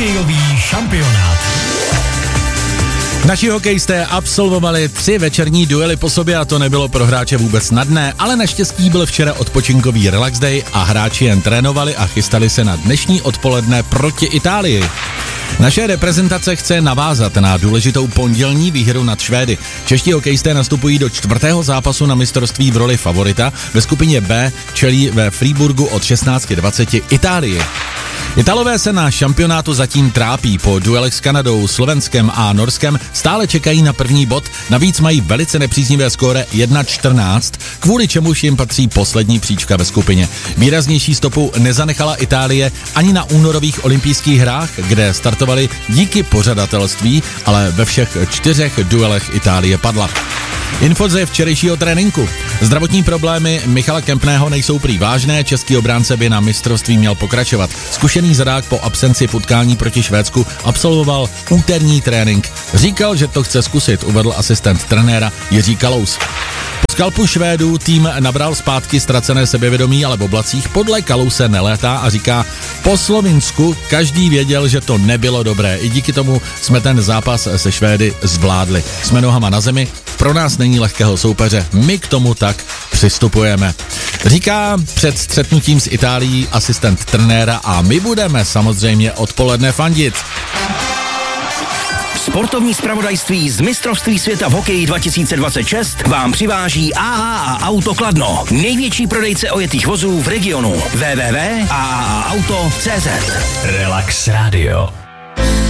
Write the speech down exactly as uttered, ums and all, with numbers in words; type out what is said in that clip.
Hokejový šampionát. Naši hokejisté absolvovali tři večerní duely po sobě a to nebylo pro hráče vůbec snadné, ale naštěstí byl včera odpočinkový relax day a hráči jen trénovali a chystali se na dnešní odpoledne proti Itálii. Naše reprezentace chce navázat na důležitou pondělní výhru nad Švédy. Čeští hokejisté nastupují do čtvrtého zápasu na mistrovství v roli favorita. Ve skupině B čelí ve Freiburgu od šestnáct dvacet Itálii. Italové se na šampionátu zatím trápí. Po duelech s Kanadou, Slovenskem a Norskem stále čekají na první bod. Navíc mají velice nepříznivé skóre jedna čtrnáct, kvůli čemuž jim patří poslední příčka ve skupině. Výraznější stopu nezanechala Itálie ani na únorových olympijských hrách, kde startovali díky pořadatelství, ale ve všech čtyřech duelech Itálie padla. Info ze včerejšího tréninku. Zdravotní problémy Michala Kempného nejsou prý vážné, český obránce by na mistrovství měl pokračovat. Zkušený zadák po absenci v utkání proti Švédsku absolvoval úterní trénink. Říkal, že to chce zkusit, uvedl asistent trenéra Jiří Kalous. Po skalpu Švédů tým nabral zpátky ztracené sebevědomí, ale v oblacích podle Kalouse nelétá a říká, po Slovinsku každý věděl, že to nebylo dobré. I díky tomu jsme ten zápas se Švédy zvládli. Jsme nohama na zemi, pro nás není lehkého soupeře, my k tomu tak přistupujeme. Říká před střetnutím s Itálií asistent trenéra a my budeme samozřejmě odpoledne fandit. Sportovní zpravodajství z mistrovství světa v hokeji dva tisíce dvacet šest vám přiváží á á á Auto Kladno. Největší prodejce ojetých vozů v regionu. w w w tečka a a a auto tečka cé zet. Relax Radio.